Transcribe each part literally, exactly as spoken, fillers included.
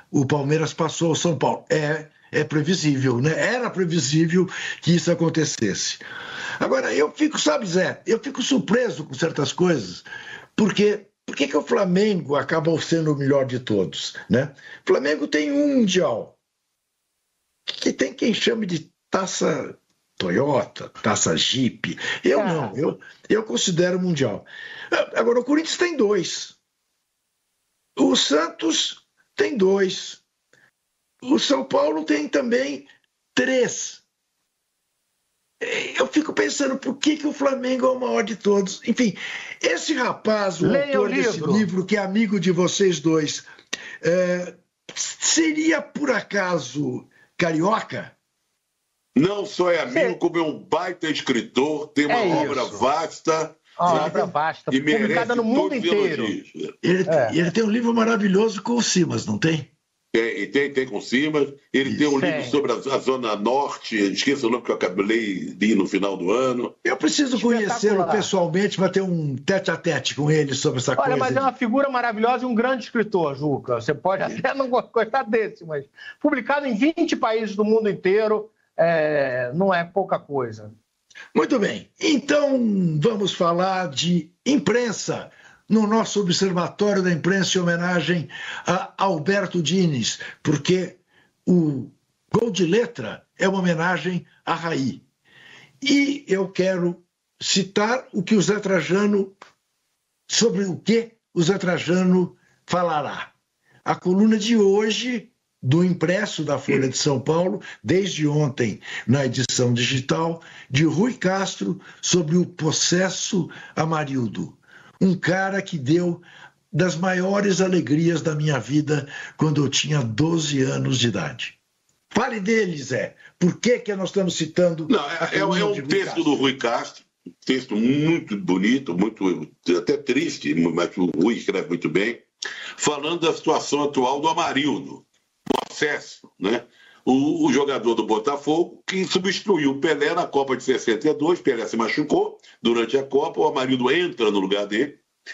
o Palmeiras passou o São Paulo. É, é previsível, né? Era previsível que isso acontecesse. Agora, eu fico, sabe, Zé, eu fico surpreso com certas coisas, porque por que que o Flamengo acaba sendo o melhor de todos, né? O Flamengo tem um Mundial, que tem quem chame de taça Toyota, taça Jeep. Eu não, eu, eu considero Mundial. Agora, o Corinthians tem dois. O Santos tem dois. O São Paulo tem também três. Eu fico pensando por que, que o Flamengo é o maior de todos. Enfim, esse rapaz, o Leia autor o desse livro. livro, que é amigo de vocês dois, é, seria por acaso carioca? Não só é amigo, Sim. como é um baita escritor, tem uma É obra isso. vasta. Uma obra vasta, e merece publicada no mundo todos os inteiro. elogios. Ele, É. ele tem um livro maravilhoso com o Simas, não tem? Tem, tem, tem com Simas. Ele Isso. tem um Tem. livro sobre a, a Zona Norte, esqueça o nome que eu acabei de ir no final do ano. Eu preciso Espetacular. conhecê-lo pessoalmente para ter um tete-a-tete com ele sobre essa Olha, coisa. mas de- é uma figura maravilhosa e um grande escritor, Juca. Você pode até não gostar desse, mas publicado em vinte países do mundo inteiro, é, não é pouca coisa. Muito bem. Então, vamos falar de imprensa no nosso Observatório da Imprensa em homenagem a Alberto Diniz, porque o Gol de Letra é uma homenagem a Raí. E eu quero citar o que o Zé Trajano, sobre o que o Zé Trajano falará. A coluna de hoje do impresso da Folha de São Paulo, desde ontem na edição digital, de Rui Castro sobre o processo Amarildo. Um cara que deu das maiores alegrias da minha vida quando eu tinha doze anos de idade. Fale dele, Zé. Por que que nós estamos citando... Não, a é, é, coluna é um de Rui texto Castro? do Rui Castro, um texto muito bonito, muito até triste, mas o Rui escreve muito bem, falando da situação atual do Amarildo, do acesso, né? O, o jogador do Botafogo que substituiu o Pelé na Copa de sessenta e dois, Pelé se machucou durante a Copa, o Amarildo entra no lugar dele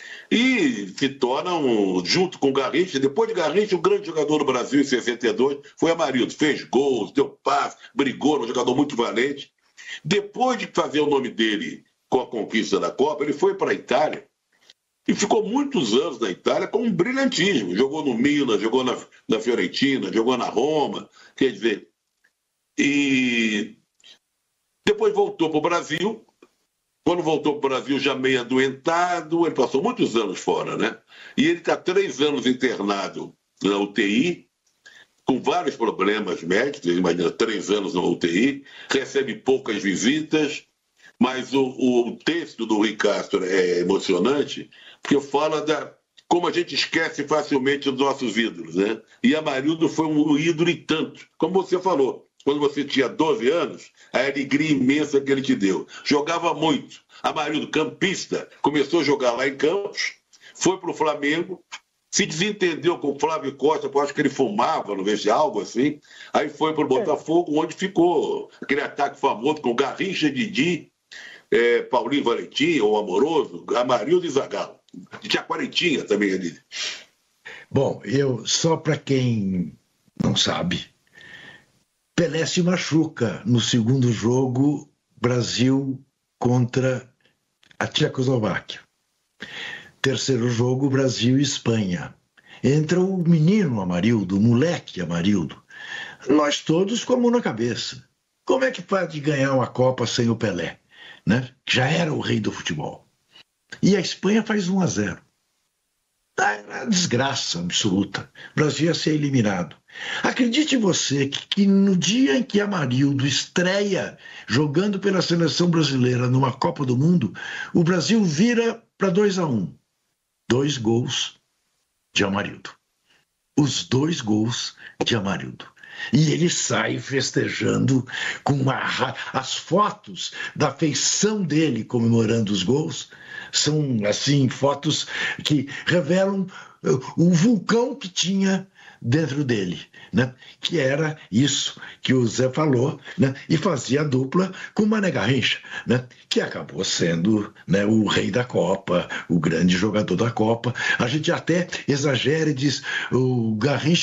e se torna, um, junto com o Garrincha, depois de Garrincha, o grande jogador do Brasil em sessenta e dois foi Amarildo, fez gols, deu passe, brigou, um jogador muito valente. Depois de fazer o nome dele com a conquista da Copa, ele foi para a Itália e ficou muitos anos na Itália com um brilhantismo. Jogou no Milan, jogou na, na Fiorentina, jogou na Roma, quer dizer. E depois voltou para o Brasil. Quando voltou para o Brasil, já meio adoentado, ele passou muitos anos fora, né? E ele está três anos internado na U T I, com vários problemas médicos, imagina, três anos na U T I, recebe poucas visitas, mas o, o texto do Rui Castro é emocionante, porque fala da como a gente esquece facilmente os nossos ídolos, né? E Amarildo foi um ídolo e tanto, como você falou. Quando você tinha doze anos, a alegria imensa que ele te deu. Jogava muito. Amarildo, campista, começou a jogar lá em Campos, foi para o Flamengo, se desentendeu com o Flávio Costa, eu acho que ele fumava, não vejo algo assim. Aí foi para o Botafogo, onde ficou aquele ataque famoso com Garrincha, Didi, é, Paulinho Valentim, o Amoroso, Amarildo e Zagallo. E tinha Quarentinha também ali. Bom, eu só para quem não sabe, Pelé se machuca no segundo jogo, Brasil contra a Tchecoslováquia. Terceiro jogo, Brasil e Espanha. Entra o menino Amarildo, o moleque Amarildo. Nós todos com a mão na cabeça. Como é que pode ganhar uma Copa sem o Pelé, né? Já era o rei do futebol. E a Espanha faz um a zero. Era uma desgraça absoluta. O Brasil ia ser eliminado. Acredite você que, que no dia em que Amarildo estreia jogando pela seleção brasileira numa Copa do Mundo, o Brasil vira para dois a um. Dois gols de Amarildo. Os dois gols de Amarildo. E ele sai festejando com uma... As fotos da feição dele comemorando os gols são, assim, fotos que revelam o vulcão que tinha dentro dele, né? Que era isso que o Zé falou, né? E fazia a dupla com o Mané Garrincha, né? Que acabou sendo, né, o rei da Copa, o grande jogador da Copa. A gente até exagera e diz o Garrincha